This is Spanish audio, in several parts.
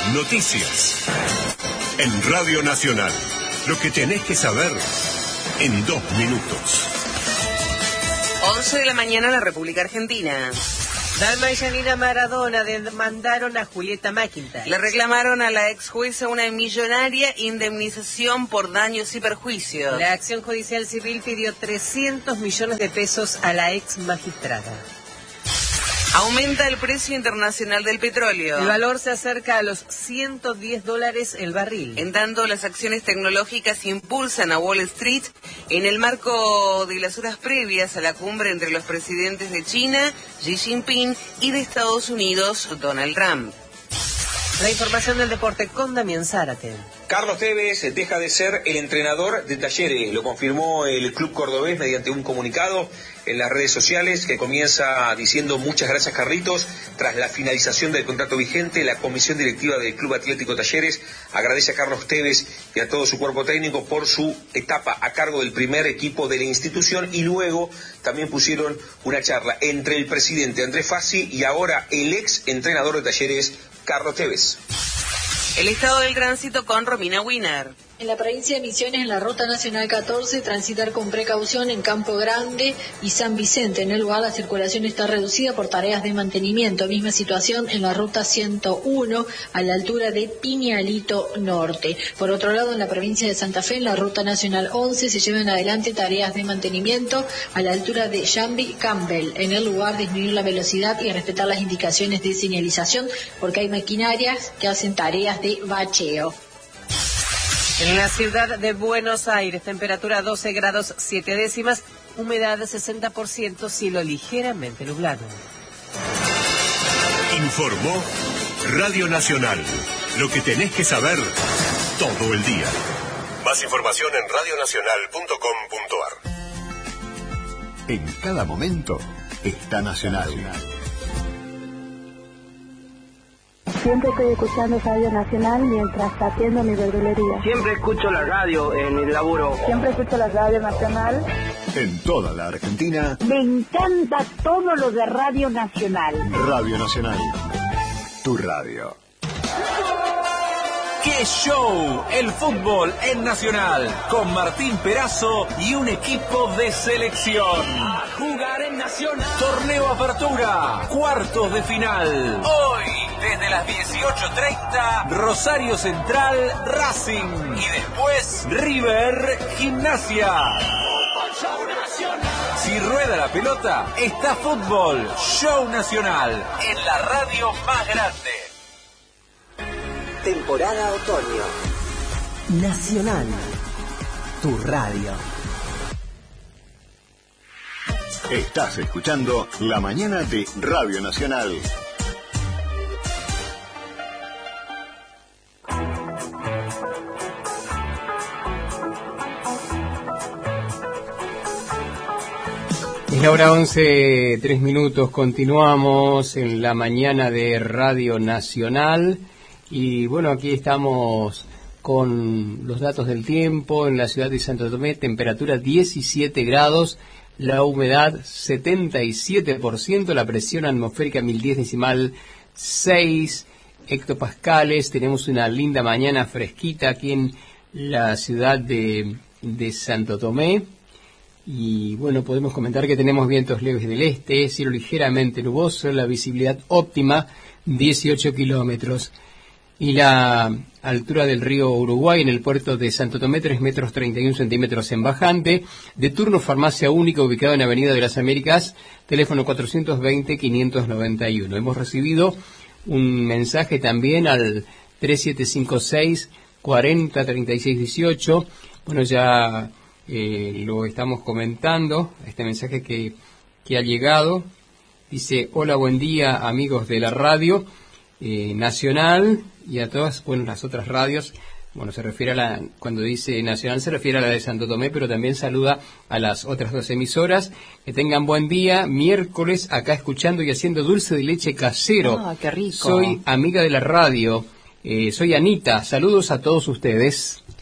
Noticias. En Radio Nacional. Lo que tenés que saber en 2 minutos. 11 de la mañana en la República Argentina. Dalma y Janina Maradona demandaron a Julieta McIntyre. Le reclamaron a la ex jueza una millonaria indemnización por daños y perjuicios. La acción judicial civil pidió 300 millones de pesos a la ex magistrada. Aumenta el precio internacional del petróleo. El valor se acerca a los $110 el barril. En tanto, las acciones tecnológicas impulsan a Wall Street en el marco de las horas previas a la cumbre entre los presidentes de China, Xi Jinping, y de Estados Unidos, Donald Trump. La información del deporte con Damián Zárate. Carlos Tevez deja de ser el entrenador de Talleres, lo confirmó el club cordobés mediante un comunicado en las redes sociales que comienza diciendo: muchas gracias, Carlitos. Tras la finalización del contrato vigente, la comisión directiva del Club Atlético Talleres agradece a Carlos Tevez y a todo su cuerpo técnico por su etapa a cargo del primer equipo de la institución, y luego también pusieron una charla entre el presidente Andrés Fassi y ahora el ex entrenador de Talleres, Carlos Tevez. El estado del tránsito con Romina Wiener. En la provincia de Misiones, en la Ruta Nacional 14, transitar con precaución en Campo Grande y San Vicente. En el lugar la circulación está reducida por tareas de mantenimiento. Misma situación en la Ruta 101, a la altura de Piñalito Norte. Por otro lado, en la provincia de Santa Fe, en la Ruta Nacional 11, se llevan adelante tareas de mantenimiento a la altura de Jambi Campbell. En el lugar, disminuir la velocidad y respetar las indicaciones de señalización, porque hay maquinarias que hacen tareas de bacheo. En la ciudad de Buenos Aires, temperatura 12 grados 7 décimas, humedad 60%, cielo ligeramente nublado. Informó Radio Nacional. Lo que tenés que saber todo el día. Más información en radionacional.com.ar. En cada momento está Nacional. Siempre estoy escuchando Radio Nacional mientras atiendo mi verdulería. Siempre escucho la radio en el laburo. Siempre escucho la Radio Nacional. En toda la Argentina. Me encanta todo lo de Radio Nacional. Radio Nacional. Tu radio. ¡Qué show! El fútbol en Nacional, con Martín Perazo y un equipo de selección. A jugar en Nacional. Torneo Apertura, cuartos de final. Hoy, desde las 18:30, Rosario Central, Racing. Y después, River, Gimnasia. Show Nacional. Si rueda la pelota, está fútbol. Show Nacional, en la radio más grande. Temporada otoño. Nacional, tu radio. Estás escuchando La Mañana de Radio Nacional. Es la hora 11, 3 minutos. Continuamos en La Mañana de Radio Nacional. Y bueno, aquí estamos con los datos del tiempo. En la ciudad de Santo Tomé, temperatura 17 grados, la humedad 77%, la presión atmosférica 1010,6 hectopascales. Tenemos una linda mañana fresquita aquí en la ciudad de Santo Tomé. Y bueno, podemos comentar que tenemos vientos leves del este, cielo ligeramente nuboso, la visibilidad óptima 18 kilómetros. Y la altura del río Uruguay en el puerto de Santo Tomé, 3 metros 31 centímetros en bajante. De turno, farmacia única ubicada en Avenida de las Américas, teléfono 420-591. Hemos recibido un mensaje también al 3756-403618. Bueno, ya lo estamos comentando, este mensaje que ha llegado. Dice: hola, buen día, amigos de la radio Nacional y a todas, bueno, las otras radios. Bueno, se refiere a la, cuando dice Nacional se refiere a la de Santo Tomé, pero también saluda a las otras 2 emisoras. Que tengan buen día, miércoles, acá escuchando y haciendo dulce de leche casero. ¡Ah, qué rico! Soy amiga de la radio, soy Anita, saludos a todos ustedes.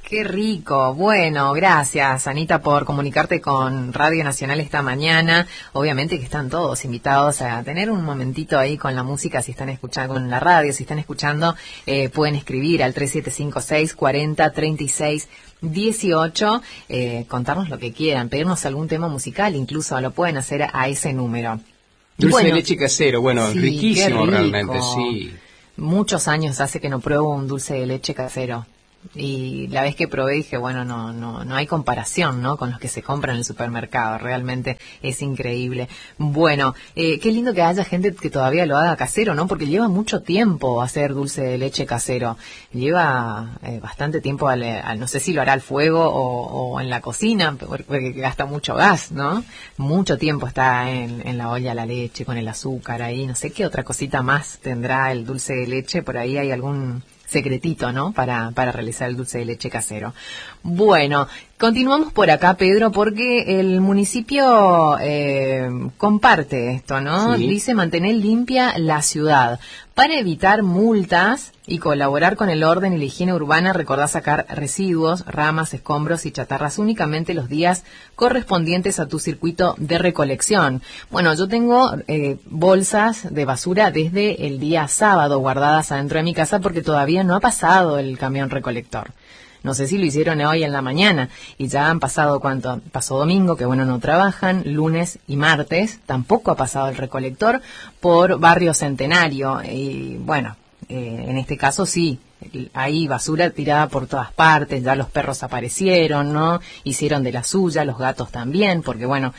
Qué rico. Bueno, gracias, Anita, por comunicarte con Radio Nacional esta mañana. Obviamente que están todos invitados a tener un momentito ahí con la música, si están escuchando, con la radio, si están escuchando, pueden escribir al 3756 40 36 18, contarnos lo que quieran, pedirnos algún tema musical, incluso lo pueden hacer a ese número. Dulce de leche casero, bueno, sí, riquísimo realmente, sí. Muchos años hace que no pruebo un dulce de leche casero. Y la vez que probé dije, bueno, no hay comparación, ¿no? Con los que se compran en el supermercado, realmente es increíble. Bueno, qué lindo que haya gente que todavía lo haga casero, ¿no? Porque lleva mucho tiempo hacer dulce de leche casero. Lleva bastante tiempo, no sé si lo hará al fuego o en la cocina, porque gasta mucho gas, ¿no? Mucho tiempo está en la olla la leche con el azúcar ahí, no sé qué otra cosita más tendrá el dulce de leche, por ahí hay algún secretito, ¿no? Para realizar el dulce de leche casero. Bueno, continuamos por acá, Pedro, porque el municipio comparte esto, ¿no? Sí. Dice mantener limpia la ciudad. Para evitar multas y colaborar con el orden y la higiene urbana, recordá sacar residuos, ramas, escombros y chatarras únicamente los días correspondientes a tu circuito de recolección. Bueno, yo tengo bolsas de basura desde el día sábado guardadas adentro de mi casa porque todavía no ha pasado el camión recolector. No sé si lo hicieron hoy en la mañana y ya han pasado, ¿cuánto? Pasó domingo, que bueno, no trabajan, lunes y martes, tampoco ha pasado el recolector por Barrio Centenario y bueno, en este caso sí, hay basura tirada por todas partes, ya los perros aparecieron, ¿no? Hicieron de la suya, los gatos también, porque bueno,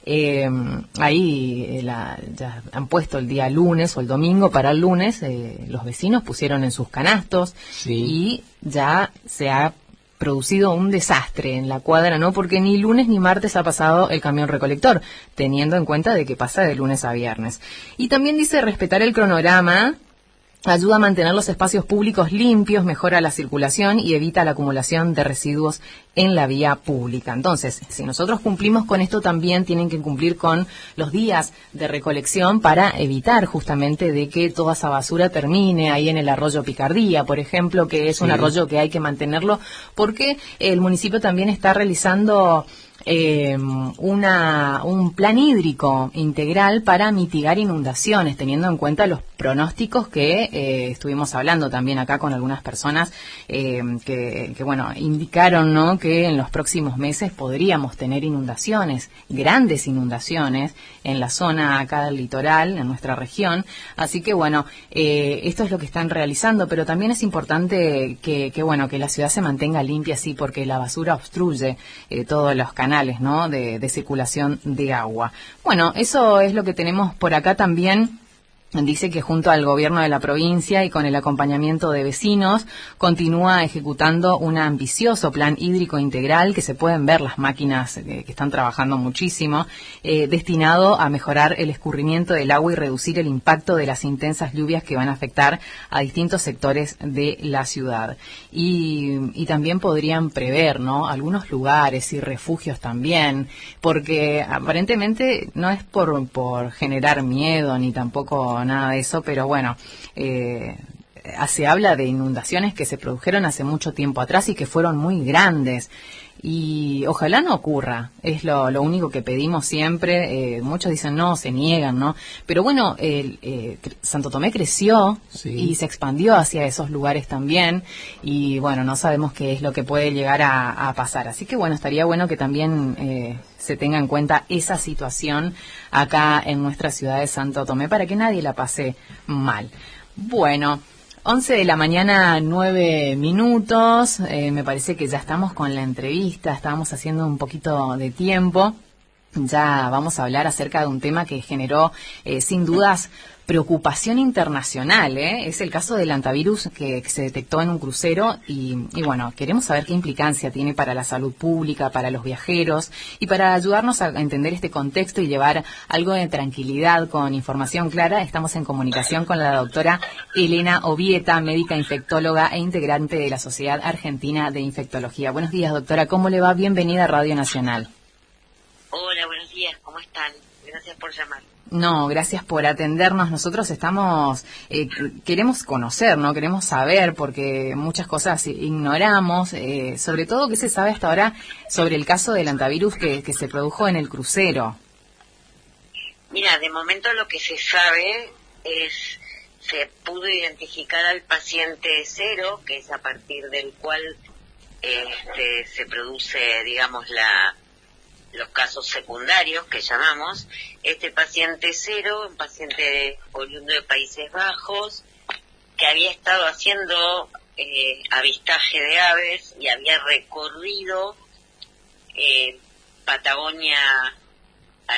ahí ya han puesto el día lunes o el domingo para el lunes, los vecinos pusieron en sus canastos y ya se ha producido un desastre en la cuadra, ¿no? Porque ni lunes ni martes ha pasado el camión recolector, teniendo en cuenta de que pasa de lunes a viernes. Y también dice respetar el cronograma, ayuda a mantener los espacios públicos limpios, mejora la circulación y evita la acumulación de residuos en la vía pública. Entonces, si nosotros cumplimos con esto, también tienen que cumplir con los días de recolección para evitar justamente de que toda esa basura termine ahí en el arroyo Picardía, por ejemplo, que es un arroyo que hay que mantenerlo porque el municipio también está realizando un plan hídrico integral para mitigar inundaciones, teniendo en cuenta los pronósticos que estuvimos hablando también acá con algunas personas que bueno, indicaron, ¿no?, que en los próximos meses podríamos tener inundaciones, grandes inundaciones en la zona acá del litoral, en nuestra región. Así que bueno, esto es lo que están realizando, pero también es importante que bueno, que la ciudad se mantenga limpia, sí, porque la basura obstruye todos los canales, ¿no?, de circulación de agua. Bueno, eso es lo que tenemos por acá también. Dice que junto al gobierno de la provincia y con el acompañamiento de vecinos continúa ejecutando un ambicioso plan hídrico integral, que se pueden ver las máquinas que están trabajando muchísimo, destinado a mejorar el escurrimiento del agua y reducir el impacto de las intensas lluvias que van a afectar a distintos sectores de la ciudad. Y también podrían prever, ¿no?, algunos lugares y refugios también, porque aparentemente no es por generar miedo ni tampoco nada de eso, pero bueno, se habla de inundaciones que se produjeron hace mucho tiempo atrás y que fueron muy grandes. Y ojalá no ocurra, es lo único que pedimos siempre. Muchos dicen no, se niegan, ¿no? Pero bueno, Santo Tomé creció y se expandió hacia esos lugares también. Y bueno, no sabemos qué es lo que puede llegar a pasar. Así que bueno, estaría bueno que también se tenga en cuenta esa situación acá en nuestra ciudad de Santo Tomé para que nadie la pase mal. Bueno, 11 de la mañana, 9 minutos. Me parece que ya estamos con la entrevista, estábamos haciendo un poquito de tiempo. Ya vamos a hablar acerca de un tema que generó, sin dudas, preocupación internacional, Es el caso del hantavirus que se detectó en un crucero y bueno, queremos saber qué implicancia tiene para la salud pública, para los viajeros y para ayudarnos a entender este contexto y llevar algo de tranquilidad con información clara. Estamos en comunicación con la doctora Elena Obieta, médica infectóloga e integrante de la Sociedad Argentina de Infectología. Buenos días, doctora, ¿cómo le va? Bienvenida a Radio Nacional. Hola, buenos días, ¿cómo están? Gracias por llamar. No, gracias por atendernos. Nosotros queremos conocer, ¿no? Queremos saber, porque muchas cosas ignoramos, sobre todo qué se sabe hasta ahora sobre el caso del hantavirus que se produjo en el crucero. Mira, de momento lo que se sabe es, se pudo identificar al paciente 0, que es a partir del cual se produce, digamos, los casos secundarios que llamamos. Este paciente 0, un paciente oriundo de Países Bajos, que había estado haciendo avistaje de aves y había recorrido Patagonia